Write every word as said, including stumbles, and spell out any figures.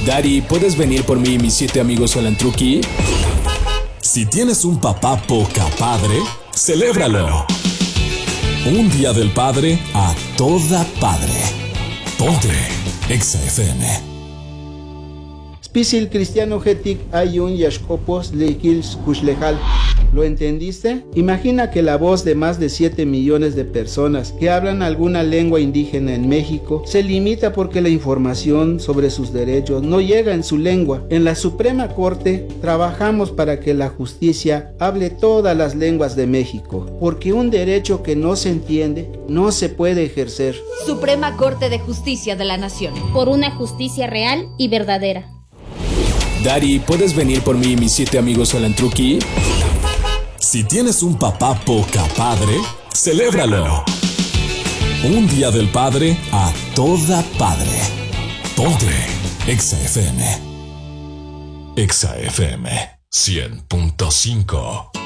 Daddy, ¿puedes venir por mí y mis siete amigos al Antruqui? Si tienes un papá poca padre, celébralo. Un día del padre a toda padre. Ponte Exa F M. Spisil cristiano hetik ayun yashkopos lekils kushlejal. ¿Lo entendiste? Imagina que la voz de más de siete millones de personas que hablan alguna lengua indígena en México se limita porque la información sobre sus derechos no llega en su lengua. En la Suprema Corte trabajamos para que la justicia hable todas las lenguas de México, porque un derecho que no se entiende no se puede ejercer. Suprema Corte de Justicia de la Nación. Por una justicia real y verdadera. Daddy, ¿puedes venir por mí y mis siete amigos al Antruqui? Si tienes un papá poca padre, celébralo. Un día del padre a toda padre. Ponte Exa F M. Exa F M cien punto cinco.